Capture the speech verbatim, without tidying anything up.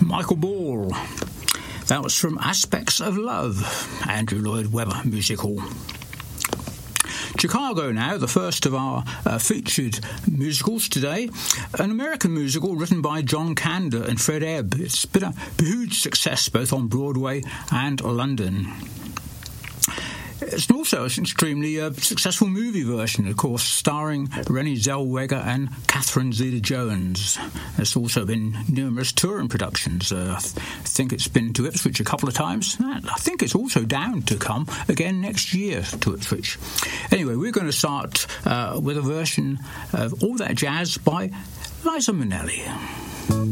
Michael Ball. That was from Aspects of Love, Andrew Lloyd Webber musical. Chicago now, the first of our uh, featured musicals today. An American musical written by John Kander and Fred Ebb. It's been a huge success both on Broadway and London. It's also an extremely uh, successful movie version, of course, starring Renée Zellweger and Catherine Zeta-Jones. There's also been numerous touring productions. Uh, I, th- I think it's been to Ipswich a couple of times. And I think it's also down to come again next year to Ipswich. Anyway, we're going to start uh, with a version of All That Jazz by Liza Minnelli.